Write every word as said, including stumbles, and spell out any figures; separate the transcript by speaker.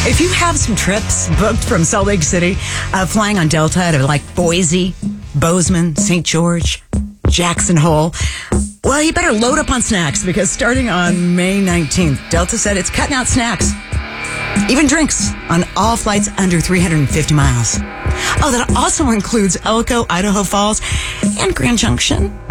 Speaker 1: If you have some trips booked from Salt Lake City, uh, flying on Delta to like Boise, Bozeman, Saint George, Jackson Hole, well, you better load up on snacks because starting on May nineteenth, Delta said it's cutting out snacks, even drinks, on all flights under three hundred fifty miles. Oh, that also includes Elko, Idaho Falls, and Grand Junction.